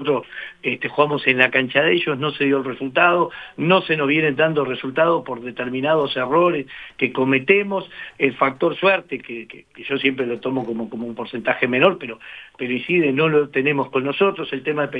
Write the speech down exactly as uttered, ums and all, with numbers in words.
nosotros este, jugamos en la cancha de ellos, no se dio el resultado, no se nos vienen dando resultados por determinados errores que cometemos, el factor suerte, que, que, que yo siempre lo tomo como, como un porcentaje menor, pero, pero incide, no lo tenemos con nosotros, el tema de